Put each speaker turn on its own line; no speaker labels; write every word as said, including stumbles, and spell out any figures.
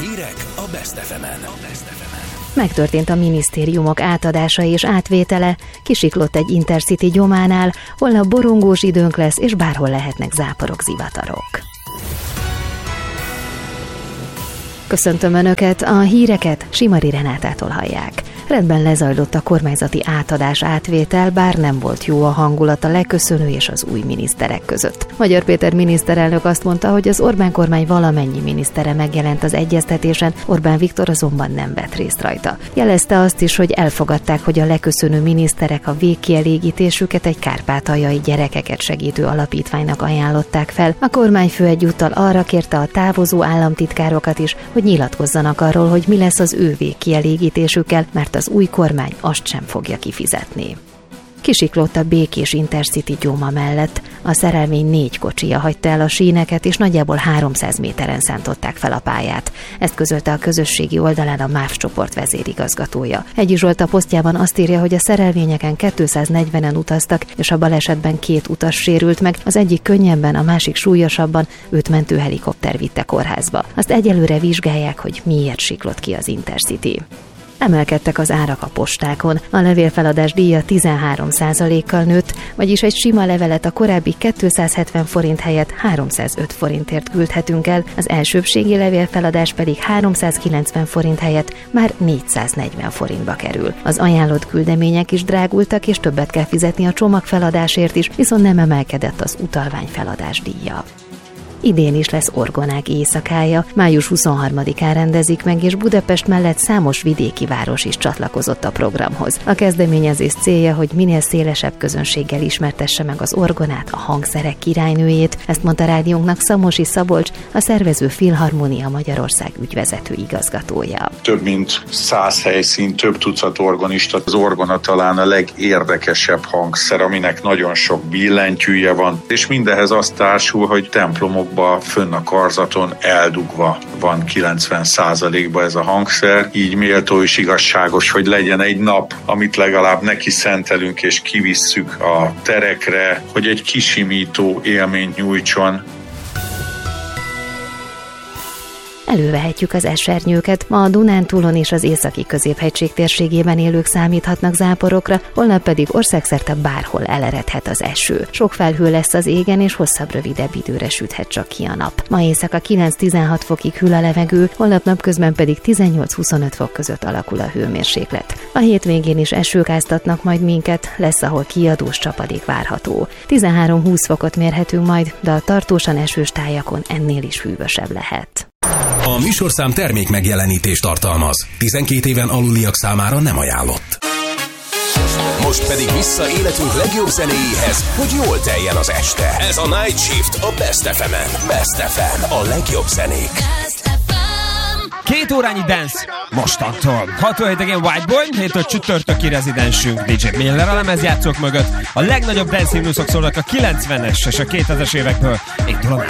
Hírek a Best ef emen.
Megtörtént a minisztériumok átadása és átvétele, kisiklott egy Intercity gyománál, holnap borongós időnk lesz, és bárhol lehetnek záporok, zivatarok. Köszöntöm Önöket, a híreket Simari Renátától hallják. Rendben lezajlott a kormányzati átadás átvétel, bár nem volt jó a hangulat a leköszönő és az új miniszterek között. Magyar Péter miniszterelnök azt mondta, hogy az Orbán kormány valamennyi minisztere megjelent az egyeztetésen, Orbán Viktor azonban nem vett részt rajta. Jelezte azt is, hogy elfogadták, hogy a leköszönő miniszterek a végkielégítésüket egy kárpátaljai gyerekeket segítő alapítványnak ajánlották fel. A kormányfő egyúttal arra kérte a távozó államtitkárokat is, hogy nyilatkozzanak arról, hogy mi lesz az ő végkielégítésükkel, mert az új kormány azt sem fogja kifizetni. Kisiklott a békés Intercity gyóma mellett. A szerelvény négy kocsija hagyta el a síneket, és nagyjából háromszáz méteren szántották fel a pályát. Ezt közölte a közösségi oldalán a MÁV csoport vezérigazgatója. Egyi Zsolt a posztjában azt írja, hogy a szerelvényeken kétszáznegyvenen utaztak, és a balesetben két utas sérült meg, az egyik könnyebben, a másik súlyosabban, őt mentőhelikopter vitte kórházba. Azt egyelőre vizsgálják, hogy miért siklott ki az Intercity. Emelkedtek az árak a postákon. A levélfeladás díja tizenhárom százalékkal nőtt, vagyis egy sima levelet a korábbi kétszázhetven forint helyett háromszázöt forintért küldhetünk el, az elsőbbségi levélfeladás pedig háromszázkilencven forint helyett már négyszáznegyven forintba kerül. Az ajánlott küldemények is drágultak, és többet kell fizetni a csomagfeladásért is, viszont nem emelkedett az utalványfeladás díja. Idén is lesz orgonák éjszakája, május huszonharmadikán rendezik meg, és Budapest mellett számos vidéki város is csatlakozott a programhoz. A kezdeményezés célja, hogy minél szélesebb közönséggel ismertesse meg az orgonát, a hangszerek királynőjét, ezt mondta rádiónknak Szamosi Szabolcs, a szervező Filharmónia Magyarország ügyvezető igazgatója.
Több mint száz helyszín, több tucat orgonista. Az orgona talán a legérdekesebb hangszer, aminek nagyon sok billentyűje van, és mindehez azt társul, hogy templomok fönn a karzaton eldugva van kilencven százalékban ez a hangszer, így méltó és igazságos, hogy legyen egy nap, amit legalább neki szentelünk és kivisszük a terekre, hogy egy kisimító élményt nyújtson.
Elővehetjük az esernyőket. Ma a Dunántúlon és az északi középhegység térségében élők számíthatnak záporokra, holnap pedig országszerte bárhol eleredhet az eső. Sok felhő lesz az égen, és hosszabb, rövidebb időre süthet csak ki a nap. Ma éjszaka kilenc-tizenhat fokig hűl a levegő, holnap napközben pedig tizennyolc-huszonöt fok között alakul a hőmérséklet. A hétvégén is esők áztatnak majd minket, lesz, ahol kiadós csapadék várható. tizenhárom-húsz fokot mérhetünk majd, de a tartósan esős tájakon ennél is hűvösebb lehet.
A műsorszám termék megjelenítést tartalmaz. tizenkét éven aluliak számára nem ajánlott. Most pedig vissza életünk legjobb zenéjéhez, hogy jól teljen az este. Ez a Night Shift a Best ef emen. Best ef em, a legjobb zenék.
Két órányi dance mostantól. hatvanhét Whiteboy, héttől csütörtöki rezidensünk dé dzsé Miller a lemezjátszók mögött. A legnagyobb dance himnuszok szólnak a kilencvenes és a kétezres évekből. Indul a